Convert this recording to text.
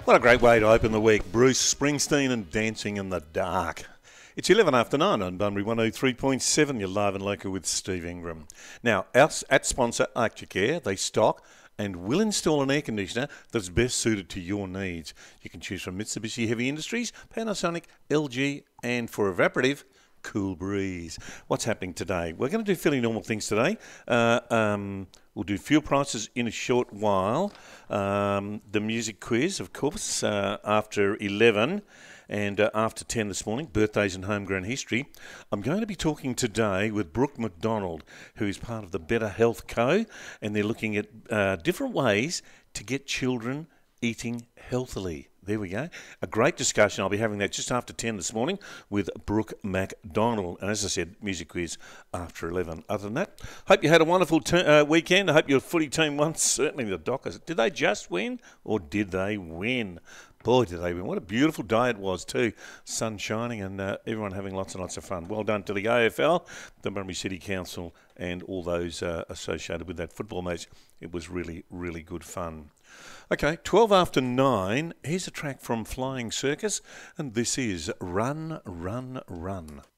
What a great way to open the week. Bruce Springsteen and Dancing in the Dark. It's 11 after 9 on Bunbury 103.7. You're live and local with Steve Ingram. Now, at sponsor Arctic Air, they stock and will install an air conditioner that's best suited to your needs. You can choose from Mitsubishi Heavy Industries, Panasonic, LG, and for evaporative, Cool Breeze. What's happening today? We're going to do fairly normal things today. We'll do fuel prices in a short while. The music quiz, of course, after 11 and after 10 this morning, birthdays and homegrown history. I'm going to be talking today with Brooke McDonald, who is part of the Better Health Co, and they're looking at different ways to get children eating healthily. There we go. A great discussion. I'll be having that just after 10 this morning with Brooke McDonald. And as I said, music quiz after 11. Other than that, hope you had a wonderful weekend. I hope your footy team won. Certainly the Dockers. Did they just win or did they win? Boy, did they win. What a beautiful day it was too. Sun shining and everyone having lots and lots of fun. Well done to the AFL, the Bunbury City Council and all those associated with that football match. It was really, really good fun. Okay, 12 after 9. Here's a track from Flying Circus and this is Run, Run, Run.